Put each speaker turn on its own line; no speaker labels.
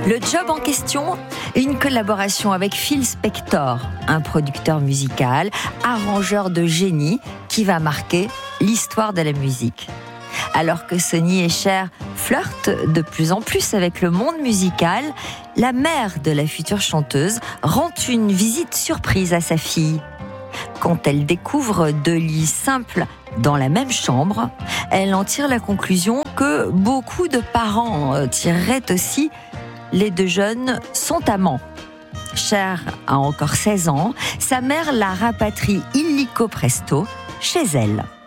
Le job en question, une collaboration avec Phil Spector, un producteur musical, arrangeur de génie qui va marquer l'histoire de la musique. Alors que Sonny et Cher flirtent de plus en plus avec le monde musical, la mère de la future chanteuse rend une visite surprise à sa fille. Quand elle découvre deux lits simples dans la même chambre, elle en tire la conclusion que beaucoup de parents tireraient aussi. Les deux jeunes sont amants. Cher a encore 16 ans, sa mère la rapatrie illico presto chez elle.